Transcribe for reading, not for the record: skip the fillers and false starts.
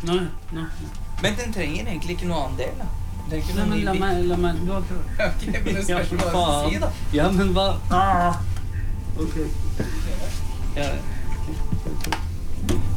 Nei. Men den trenger egentlig ikke noe annen del, da. Det er ikke Nei, noe men la meg du har prøvd. Ok, men det Ja, spørs for hva du sier, da. Ja, men hva? Ok. Ja.